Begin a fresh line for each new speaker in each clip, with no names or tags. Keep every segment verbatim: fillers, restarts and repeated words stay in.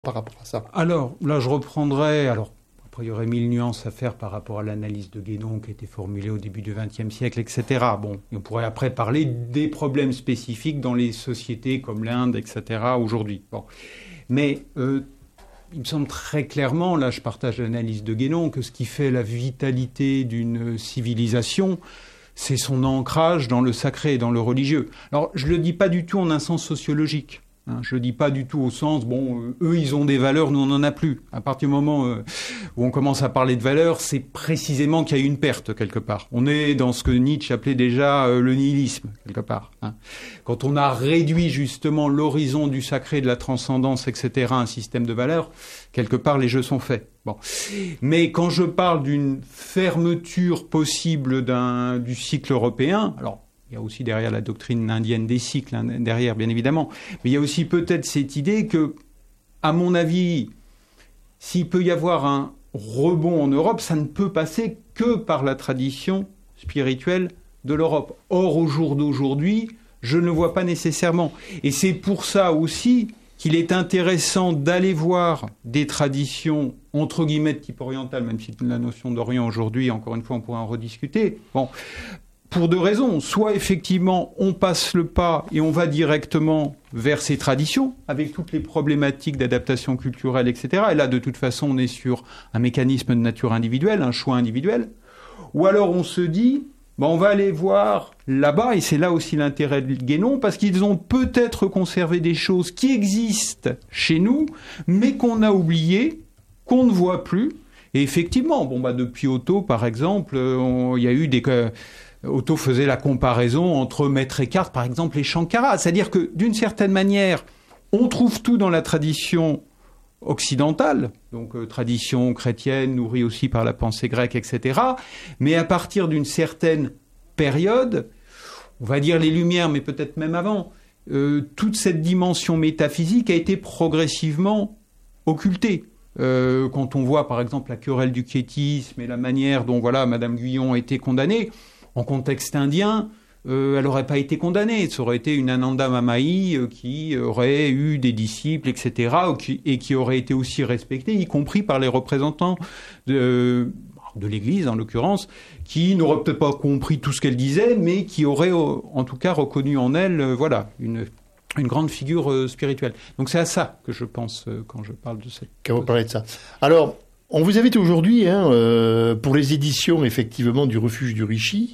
par rapport à ça.
Alors, là, je reprendrai... Alors, après, il y aurait mille nuances à faire par rapport à l'analyse de Guénon qui a été formulée au début du vingtième siècle, et cetera. Bon, on pourrait après parler des problèmes spécifiques dans les sociétés comme l'Inde, et cetera, aujourd'hui. Bon. Mais euh, il me semble très clairement, là, je partage l'analyse de Guénon, que ce qui fait la vitalité d'une civilisation, c'est son ancrage dans le sacré, dans le religieux. Alors, je ne le dis pas du tout en un sens sociologique. Hein, je ne le dis pas du tout au sens, bon, euh, eux, ils ont des valeurs, nous, on n'en a plus. À partir du moment euh, où on commence à parler de valeurs, c'est précisément qu'il y a eu une perte, quelque part. On est dans ce que Nietzsche appelait déjà euh, le nihilisme, quelque part. Hein. Quand on a réduit, justement, l'horizon du sacré, de la transcendance, et cetera, à un système de valeurs, quelque part, les jeux sont faits. Bon. Mais quand je parle d'une fermeture possible d'un, du cycle européen, alors, il y a aussi derrière la doctrine indienne des cycles, hein, derrière, bien évidemment. Mais il y a aussi peut-être cette idée que, à mon avis, s'il peut y avoir un rebond en Europe, ça ne peut passer que par la tradition spirituelle de l'Europe. Or, au jour d'aujourd'hui, je ne le vois pas nécessairement. Et c'est pour ça aussi qu'il est intéressant d'aller voir des traditions, entre guillemets, de type oriental, même si la notion d'Orient aujourd'hui, encore une fois, on pourra en rediscuter. Bon. Pour deux raisons. Soit, effectivement, on passe le pas et on va directement vers ces traditions, avec toutes les problématiques d'adaptation culturelle, et cetera. Et là, de toute façon, on est sur un mécanisme de nature individuelle, un choix individuel. Ou alors, on se dit, ben, on va aller voir là-bas, et c'est là aussi l'intérêt de Guénon, parce qu'ils ont peut-être conservé des choses qui existent chez nous, mais qu'on a oubliées, qu'on ne voit plus. Et effectivement, bon, bah, depuis Otto, par exemple, il y a eu des... Euh, Otto faisait la comparaison entre Maître Eckhart, par exemple, et Shankara. C'est-à-dire que, d'une certaine manière, on trouve tout dans la tradition occidentale, donc euh, tradition chrétienne, nourrie aussi par la pensée grecque, et cetera. Mais à partir d'une certaine période, on va dire les Lumières, mais peut-être même avant, euh, toute cette dimension métaphysique a été progressivement occultée. Euh, quand on voit, par exemple, la querelle du quiétisme et la manière dont, voilà, Madame Guyon a été condamnée, en contexte indien, euh, elle n'aurait pas été condamnée. Ça aurait été une Ananda Mamaï euh, qui aurait eu des disciples, et cetera, qui, et qui aurait été aussi respectée, y compris par les représentants de, de l'Église, en l'occurrence, qui n'auraient peut-être pas compris tout ce qu'elle disait, mais qui auraient, en tout cas, reconnu en elle, euh, voilà, une, une grande figure euh, spirituelle. Donc c'est à ça que je pense euh, quand je parle de cette...
Quand vous parlez de ça. Alors... On vous invite aujourd'hui hein, euh, pour les éditions effectivement du Refuge du Rishi,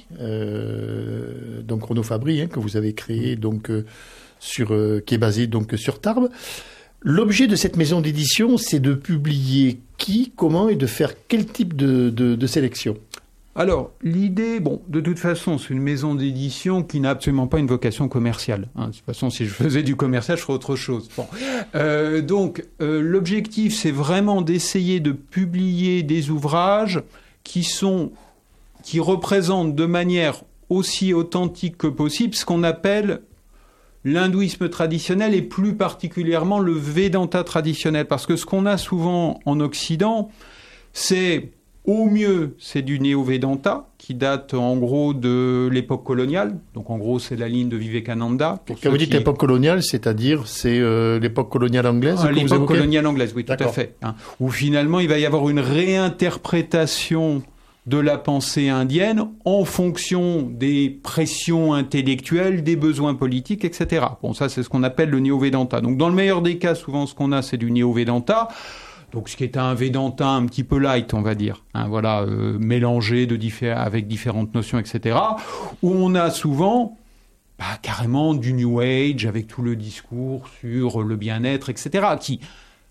euh, donc Chronofabri, hein, que vous avez créé donc euh, sur euh, qui est basé donc sur Tarbes. L'objet de cette maison d'édition, c'est de publier qui, comment et de faire quel type de, de, de sélection.
Alors, l'idée, bon, de toute façon, c'est une maison d'édition qui n'a absolument pas une vocation commerciale. Hein. De toute façon, si je faisais du commercial, je ferais autre chose. Bon. Euh, donc, euh, l'objectif, c'est vraiment d'essayer de publier des ouvrages qui sont, qui représentent de manière aussi authentique que possible ce qu'on appelle l'hindouisme traditionnel et plus particulièrement le Vedanta traditionnel. Parce que ce qu'on a souvent en Occident, c'est... Au mieux, c'est du néo-Vedanta, qui date en gros de l'époque coloniale. Donc en gros, c'est la ligne de Vivekananda.
Quand vous dites qui... époque coloniale, c'est-à-dire c'est euh, l'époque coloniale anglaise
ah, L'époque coloniale anglaise, oui, tout D'accord. à fait. Hein, où finalement, il va y avoir une réinterprétation de la pensée indienne en fonction des pressions intellectuelles, des besoins politiques, et cetera. Bon, ça, c'est ce qu'on appelle le néo-Vedanta. Donc dans le meilleur des cas, souvent, ce qu'on a, c'est du néo-Vedanta. Donc, ce qui est un Vedanta un petit peu light, on va dire, hein, voilà, euh, mélangé de diffé- avec différentes notions, et cetera, où on a souvent bah, carrément du New Age avec tout le discours sur le bien-être, et cetera, qui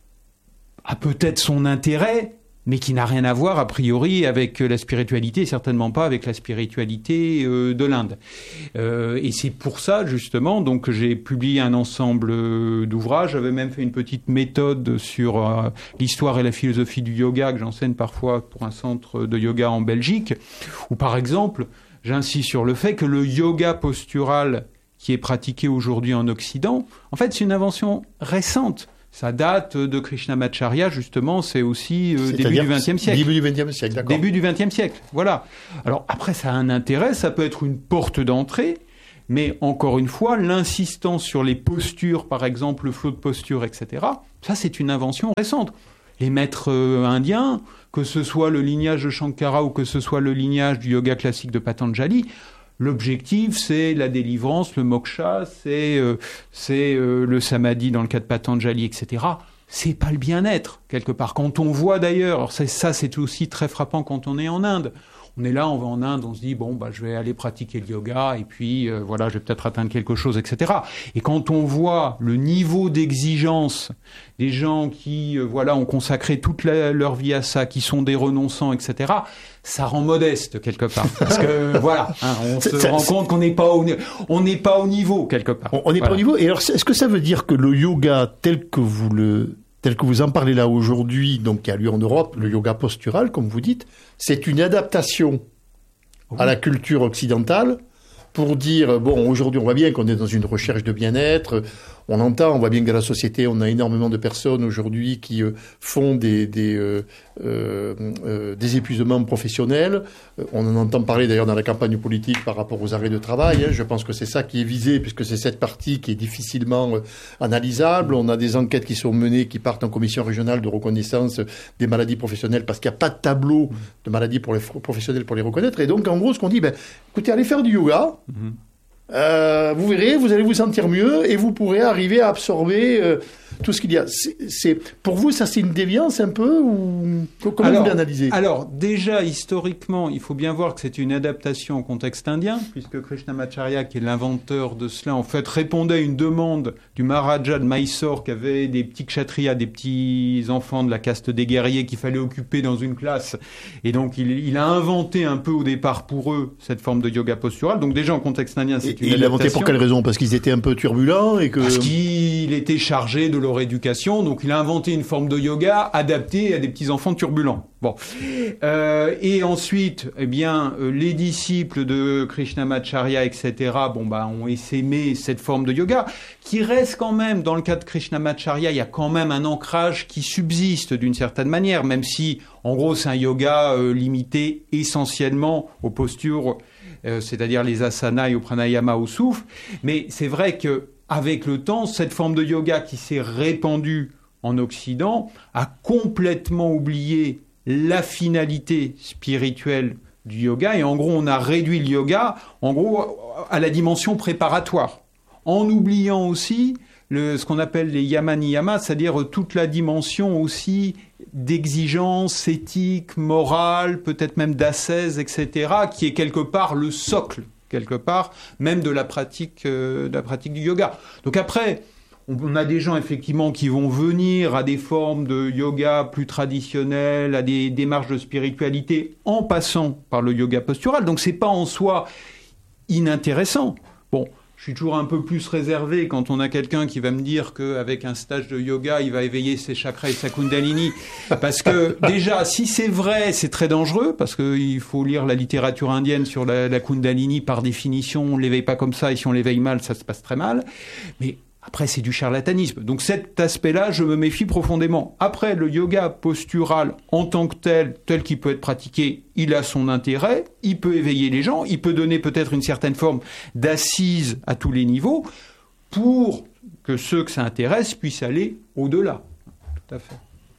a peut-être son intérêt, mais qui n'a rien à voir, a priori, avec la spiritualité, et certainement pas avec la spiritualité euh, de l'Inde. Euh, et c'est pour ça, justement, donc, que j'ai publié un ensemble euh, d'ouvrages. J'avais même fait une petite méthode sur euh, l'histoire et la philosophie du yoga, que j'enseigne parfois pour un centre de yoga en Belgique, où, par exemple, j'insiste sur le fait que le yoga postural qui est pratiqué aujourd'hui en Occident, en fait, c'est une invention récente. Ça date de Krishnamacharya, justement, c'est aussi euh, début du vingtième siècle.
Début du vingtième siècle, d'accord.
Début du vingtième siècle, voilà. Alors après, ça a un intérêt, ça peut être une porte d'entrée, Mais encore une fois, l'insistance sur les postures, par exemple, le flot de posture, et cetera, ça, c'est une invention récente. Les maîtres euh, indiens, que ce soit le lignage de Shankara ou que ce soit le lignage du yoga classique de Patanjali, l'objectif, c'est la délivrance, le moksha, c'est, euh, c'est euh, le samadhi dans le cas de Patanjali, et cetera. C'est pas le bien-être, quelque part. Quand on voit d'ailleurs, alors c'est, ça c'est aussi très frappant quand on est en Inde. On est là, on va en Inde, on se dit, bon, bah, je vais aller pratiquer le yoga, et puis, euh, voilà, je vais peut-être atteindre quelque chose, et cetera. Et quand on voit le niveau d'exigence des gens qui, euh, voilà, ont consacré toute la, leur vie à ça, qui sont des renonçants, et cetera, ça rend modeste, quelque part. Parce que, voilà, hein, on se ça, rend c'est... compte qu'on n'est pas au, on n'est pas au niveau, quelque part.
On n'est
voilà.
pas au niveau. Et alors, est-ce que ça veut dire que le yoga tel que vous le, tel que vous en parlez là aujourd'hui, donc qui a lieu en Europe, le yoga postural, comme vous dites, c'est une adaptation oui. à la culture occidentale pour dire, bon, aujourd'hui, on voit bien qu'on est dans une recherche de bien-être. On entend, on voit bien que dans la société, on a énormément de personnes aujourd'hui qui euh, font des, des, euh, euh, euh, des épuisements professionnels. Euh, on en entend parler d'ailleurs dans la campagne politique par rapport aux arrêts de travail. Hein. Je pense que c'est ça qui est visé, puisque c'est cette partie qui est difficilement euh, analysable. On a des enquêtes qui sont menées, qui partent en commission régionale de reconnaissance des maladies professionnelles, parce qu'il n'y a pas de tableau de maladies pour les professionnels pour les reconnaître. Et donc, en gros, ce qu'on dit, ben, écoutez, allez faire du yoga. Mm-hmm. Euh, vous verrez, vous allez vous sentir mieux et vous pourrez arriver à absorber euh, tout ce qu'il y a. C'est, c'est, pour vous, ça c'est une déviance un peu ou comment
alors,
vous l'analysez ?
Alors déjà, historiquement, il faut bien voir que c'est une adaptation au contexte indien, puisque Krishnamacharya, qui est l'inventeur de cela, en fait, répondait à une demande du Maharaja de Mysore, qui avait des petits kshatriyas, des petits enfants de la caste des guerriers qu'il fallait occuper dans une classe. Et donc, il, il a inventé un peu au départ pour eux cette forme de yoga postural. Donc déjà, en contexte indien, c'est
et, une et il l'a inventé pour quelle raison ? Parce qu'ils étaient un peu turbulents et que...
Parce qu'il était chargé de leur éducation, donc il a inventé une forme de yoga adaptée à des petits enfants turbulents. Bon, euh, et ensuite, eh bien, euh, les disciples de Krishnamacharya, et cetera, bon bah, ont essaimé cette forme de yoga, qui reste quand même, dans le cas de Krishnamacharya, il y a quand même un ancrage qui subsiste d'une certaine manière, même si, en gros, c'est un yoga euh, limité essentiellement aux postures, euh, c'est-à-dire les asanas et au pranayama, au souffle. Mais c'est vrai que avec le temps, cette forme de yoga qui s'est répandue en Occident a complètement oublié la finalité spirituelle du yoga. Et en gros, on a réduit le yoga, en gros, à la dimension préparatoire. En oubliant aussi le, ce qu'on appelle les yama-niyama, c'est-à-dire toute la dimension aussi d'exigence éthique, morale, peut-être même d'ascèse, et cetera, qui est quelque part le socle, quelque part, même de la pratique, euh, de la pratique du yoga. Donc après, on a des gens effectivement qui vont venir à des formes de yoga plus traditionnelles, à des démarches de spiritualité en passant par le yoga postural. Donc c'est pas en soi inintéressant. Bon, je suis toujours un peu plus réservé quand on a quelqu'un qui va me dire qu'avec un stage de yoga, il va éveiller ses chakras et sa kundalini. Parce que déjà, si c'est vrai, c'est très dangereux, parce qu'il faut lire la littérature indienne sur la, la kundalini. Par définition, on ne l'éveille pas comme ça, et si on l'éveille mal, ça se passe très mal. Mais après, c'est du charlatanisme. Donc cet aspect-là, je me méfie profondément. Après, le yoga postural en tant que tel, tel qu'il peut être pratiqué, il a son intérêt, il peut éveiller les gens, il peut donner peut-être une certaine forme d'assise à tous les niveaux pour que ceux que ça intéresse puissent aller au-delà. Tout à fait.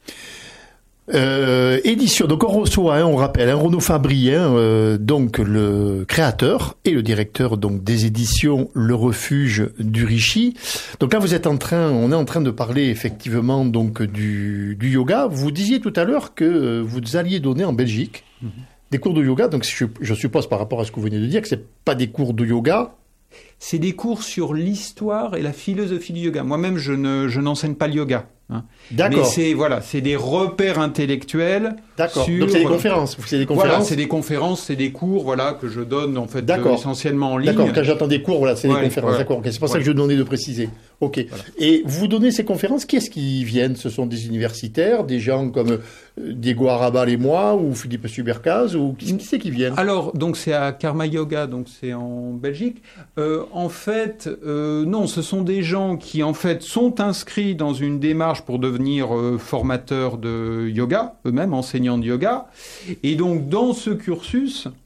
Euh, édition. Donc on reçoit, hein, on rappelle, hein, Renaud Fabry, hein, euh, donc le créateur et le directeur donc des éditions Le Refuge du Rishi. Donc là vous êtes en train, on est en train de parler effectivement donc du, du yoga. Vous disiez tout à l'heure que euh, vous alliez donner en Belgique mm-hmm. des cours de yoga. Donc je, je suppose par rapport à ce que vous venez de dire que c'est pas des cours de yoga.
C'est des cours sur l'histoire et la philosophie du yoga. Moi-même, je ne, je n'enseigne pas le yoga. Hein.
D'accord.
Mais c'est, voilà, c'est des repères intellectuels.
D'accord.
Sur...
Donc c'est des conférences. C'est des conférences.
Voilà, c'est des conférences, c'est des cours, voilà, que je donne en fait euh, essentiellement en ligne.
D'accord. Quand j'entends des cours, voilà, c'est
ouais,
des conférences.
Voilà.
D'accord. Okay. C'est pour
ouais.
ça que je demandais de préciser. Ok. Voilà. Et vous donnez ces conférences, qui est-ce qui viennent ? Ce sont des universitaires, des gens comme Diego Arabal et moi, ou Philippe Subercaz, ou qui, qui c'est qui viennent ?
Alors, donc c'est à Karma Yoga, donc c'est en Belgique. Euh, en fait, euh, non, ce sont des gens qui en fait sont inscrits dans une démarche pour devenir euh, formateurs de yoga, eux-mêmes enseignants de yoga. Et donc, dans ce cursus,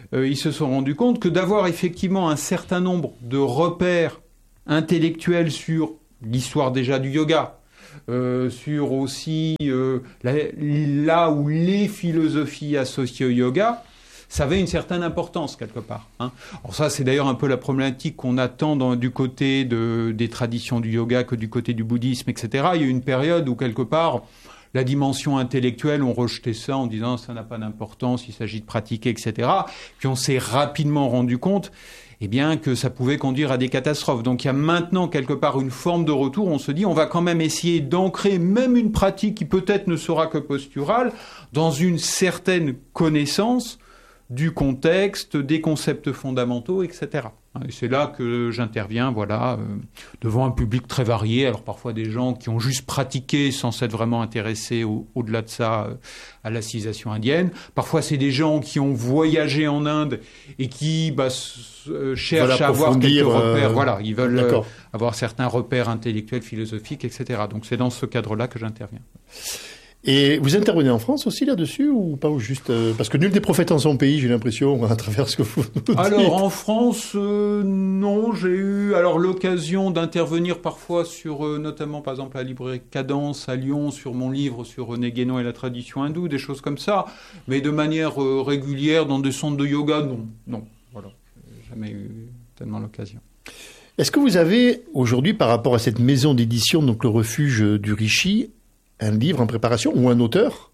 euh, ils se sont rendus compte que d'avoir effectivement un certain nombre de repères intellectuels sur l'histoire déjà du yoga, euh, sur aussi euh, la, là où les philosophies associées au yoga, ça avait une certaine importance quelque part. Hein. Alors ça, c'est d'ailleurs un peu la problématique qu'on attend dans, du côté de, des traditions du yoga que du côté du bouddhisme, et cetera. Il y a eu une période où quelque part, la dimension intellectuelle, on rejetait ça en disant ça n'a pas d'importance, il s'agit de pratiquer, et cetera. Puis on s'est rapidement rendu compte eh bien, que ça pouvait conduire à des catastrophes. Donc il y a maintenant quelque part une forme de retour. On se dit on va quand même essayer d'ancrer même une pratique qui peut-être ne sera que posturale dans une certaine connaissance du contexte, des concepts fondamentaux, et cetera. Et c'est là que j'interviens, voilà, euh, devant un public très varié. Alors parfois des gens qui ont juste pratiqué sans s'être vraiment intéressés au, au-delà de ça euh, à la civilisation indienne. Parfois c'est des gens qui ont voyagé en Inde et qui bah, s- euh, cherchent à avoir quelques repères. Euh... Voilà, ils veulent euh, avoir certains repères intellectuels, philosophiques, et cetera. Donc c'est dans ce cadre-là que j'interviens.
Et vous intervenez en France aussi là-dessus ou pas ou juste euh, parce que nul des prophètes en son pays, j'ai l'impression, à travers ce que vous nous dites.
Alors en France, euh, non, j'ai eu alors l'occasion d'intervenir parfois sur, euh, notamment par exemple à la librairie Cadence à Lyon, sur mon livre sur René Guénon et la tradition hindoue, des choses comme ça, mais de manière euh, régulière dans des centres de yoga, non, non, voilà, j'ai jamais eu tellement l'occasion.
Est-ce que vous avez aujourd'hui, par rapport à cette maison d'édition, donc le Refuge du Rishi, un livre en préparation ou un auteur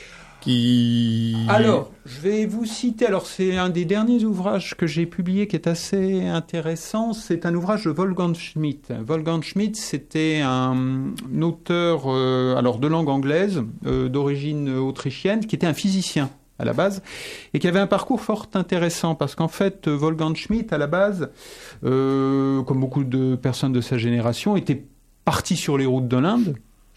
qui...
Alors, je vais vous citer, alors c'est un des derniers ouvrages que j'ai publié qui est assez intéressant, c'est un ouvrage de Wolfgang Schmidt. Wolfgang Schmidt, c'était un auteur euh, alors de langue anglaise, euh, d'origine autrichienne, qui était un physicien à la base, et qui avait un parcours fort intéressant, parce qu'en fait, Wolfgang Schmidt, à la base, euh, comme beaucoup de personnes de sa génération, était parti sur les routes de l'Inde,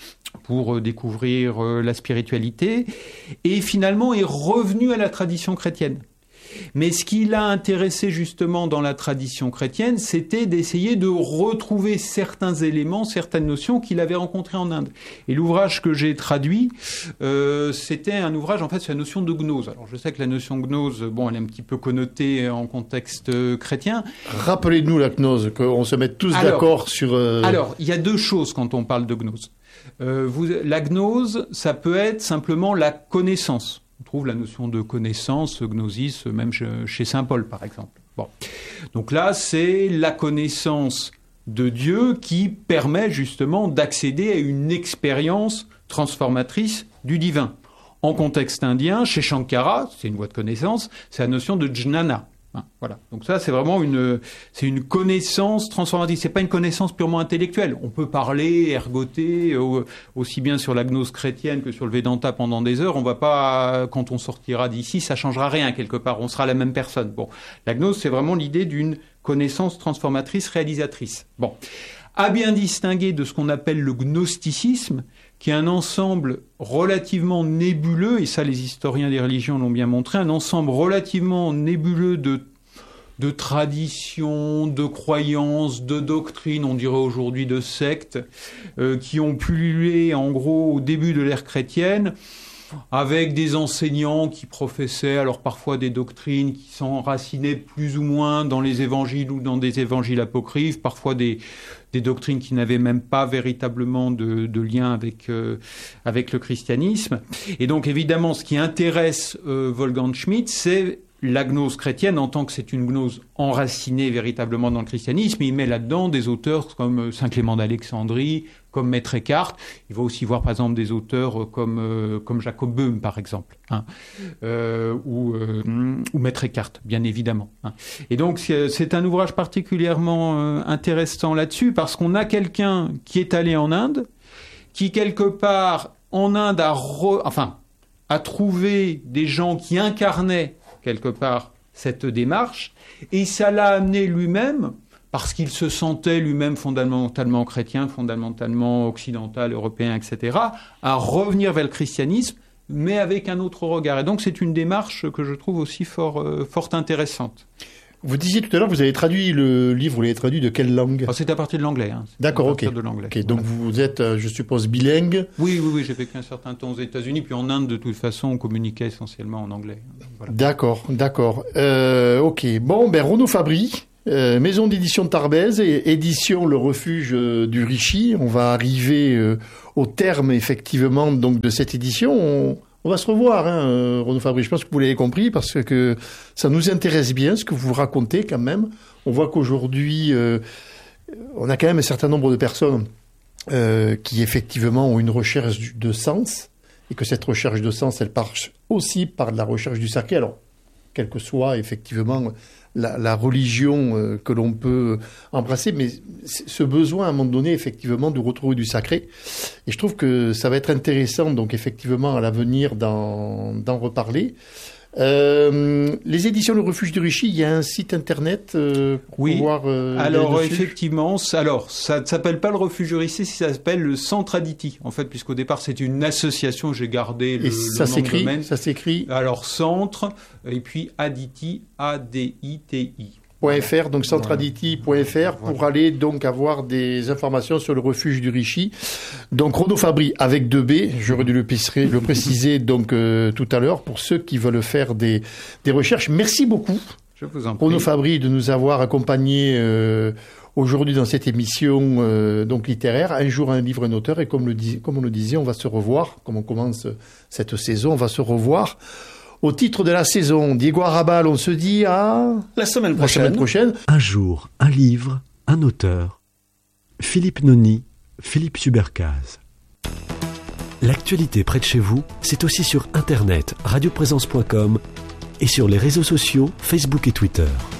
pour découvrir la spiritualité, et finalement est revenu à la tradition chrétienne. Mais ce qui l'a intéressé justement dans la tradition chrétienne, c'était d'essayer de retrouver certains éléments, certaines notions qu'il avait rencontrées en Inde. Et l'ouvrage que j'ai traduit, euh, c'était un ouvrage en fait sur la notion de gnose. Alors je sais que la notion de gnose, bon, elle est un petit peu connotée en contexte chrétien.
Rappelez-nous la gnose, qu'on se mette tous alors, d'accord sur... Euh...
Alors, il y a deux choses quand on parle de gnose. Euh, vous, la gnose, ça peut être simplement la connaissance. On trouve la notion de connaissance, gnosis, même chez saint Paul, par exemple. Bon. Donc là, c'est la connaissance de Dieu qui permet justement d'accéder à une expérience transformatrice du divin. En contexte indien, chez Shankara, c'est une voie de connaissance, c'est la notion de jnana. Voilà. Donc ça, c'est vraiment une, c'est une connaissance transformatrice. C'est pas une connaissance purement intellectuelle. On peut parler, ergoter, euh, aussi bien sur la gnose chrétienne que sur le Vedanta pendant des heures. On va pas, quand on sortira d'ici, ça changera rien quelque part. On sera la même personne. Bon. La gnose, c'est vraiment l'idée d'une connaissance transformatrice, réalisatrice. Bon. À bien distinguer de ce qu'on appelle le gnosticisme, qui est un ensemble relativement nébuleux, et ça les historiens des religions l'ont bien montré, un ensemble relativement nébuleux de, de traditions, de croyances, de doctrines, on dirait aujourd'hui de sectes, euh, qui ont pullulé en gros au début de l'ère chrétienne, avec des enseignants qui professaient alors parfois des doctrines qui s'enracinaient plus ou moins dans les évangiles ou dans des évangiles apocryphes, parfois des, des doctrines qui n'avaient même pas véritablement de, de lien avec, euh, avec le christianisme. Et donc évidemment, ce qui intéresse euh, Wolfgang Schmidt, c'est la gnose chrétienne en tant que c'est une gnose enracinée véritablement dans le christianisme. Il met là-dedans des auteurs comme Saint Clément d'Alexandrie, comme Maître Eckhart. Il va aussi voir par exemple des auteurs comme, euh, comme Jacob Böhm par exemple, hein, euh, ou, euh, ou Maître Eckhart, bien évidemment. Hein. Et donc c'est, c'est un ouvrage particulièrement euh, intéressant là-dessus parce qu'on a quelqu'un qui est allé en Inde, qui quelque part en Inde a, re, enfin, a trouvé des gens qui incarnaient quelque part cette démarche, et ça l'a amené lui-même, parce qu'il se sentait lui-même fondamentalement chrétien, fondamentalement occidental, européen, et cetera, à revenir vers le christianisme, mais avec un autre regard. Et donc c'est une démarche que je trouve aussi fort, euh, fort intéressante.
Vous disiez tout à l'heure, vous avez traduit le livre, vous l'avez traduit de quelle langue?
Alors, c'est à partir de l'anglais. Hein.
D'accord, ok.
De l'anglais.
Okay, donc voilà. Vous êtes, je suppose, bilingue?
Oui, oui, oui, j'ai vécu un certain temps aux États-Unis, puis en Inde, de toute façon, on communiquait essentiellement en anglais. Voilà. D'accord,
d'accord. Euh, ok, bon, ben Renaud Fabry, euh, maison d'édition de Tarbèze et édition Le Refuge du Richy. On va arriver euh, au terme, effectivement, donc de cette édition. On... On va se revoir, hein, Renaud Fabry. Je pense que vous l'avez compris parce que ça nous intéresse bien ce que vous racontez quand même. On voit qu'aujourd'hui, euh, on a quand même un certain nombre de personnes euh, qui effectivement ont une recherche de sens et que cette recherche de sens, elle passe aussi par la recherche du sacré. Alors, quelle que soit effectivement la, la religion euh, que l'on peut embrasser, mais ce besoin à un moment donné effectivement de retrouver du sacré. Et je trouve que ça va être intéressant donc effectivement à l'avenir d'en, d'en reparler. Euh, les éditions Le Refuge du Richy, il y a un site internet euh, pour
oui.
pouvoir... Euh,
alors effectivement, alors ça ne s'appelle pas Le Refuge du Richy, ça s'appelle le Centre Aditi. En fait, puisqu'au départ c'est une association, j'ai gardé le,
et ça
le nom
s'écrit,
de domaine.
Ça s'écrit.
Alors Centre et puis Aditi, A D I T I.
.fr, donc centraditi point f r pour voilà. aller donc avoir des informations sur le refuge du Richy. Donc Renaud Fabry avec deux B, j'aurais dû le, préciser, le préciser donc euh, tout à l'heure pour ceux qui veulent faire des, des recherches. Merci beaucoup,
Je vous en prie.
Renaud Fabry, de nous avoir accompagnés euh, aujourd'hui dans cette émission euh, donc littéraire. Un jour un livre, un auteur, et comme, le dis, comme on le disait, on va se revoir, comme on commence cette saison, on va se revoir. Au titre de la saison, Diego Arrabal, on se dit à...
La semaine prochaine.
La semaine prochaine.
Un jour, un livre, un auteur. Philippe Noni, Philippe Subercase. L'actualité près de chez vous, c'est aussi sur Internet, radioprésence point com et sur les réseaux sociaux, Facebook et Twitter.